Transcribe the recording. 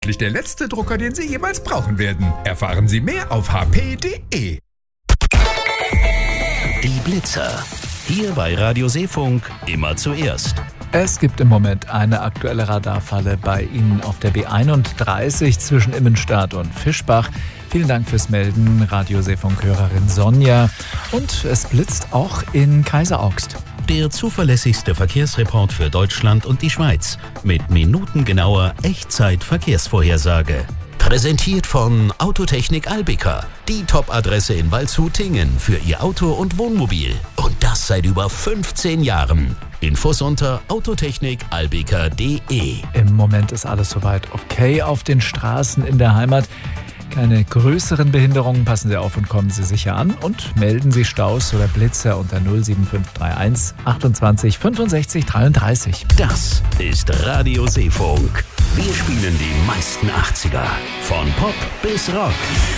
Der letzte Drucker, den Sie jemals brauchen werden. Erfahren Sie mehr auf hp.de. Die Blitzer. Hier bei Radio Seefunk immer zuerst. Es gibt im Moment eine aktuelle Radarfalle bei Ihnen auf der B31 zwischen Immenstadt und Fischbach. Vielen Dank fürs Melden, Radio Seefunk-Hörerin Sonja. Und es blitzt auch in Kaiseraugst. Der zuverlässigste Verkehrsreport für Deutschland und die Schweiz mit minutengenauer Echtzeit-Verkehrsvorhersage. Präsentiert von Autotechnik Albica, die Top-Adresse in Waldshut-Tingen für Ihr Auto und Wohnmobil. Und das seit über 15 Jahren. Infos unter autotechnikalbica.de. Im Moment ist alles soweit okay auf den Straßen in der Heimat. Keine größeren Behinderungen, passen Sie auf und kommen Sie sicher an und melden Sie Staus oder Blitzer unter 07531 28 65 33. Das ist Radio Seefunk. Wir spielen die meisten 80er. Von Pop bis Rock.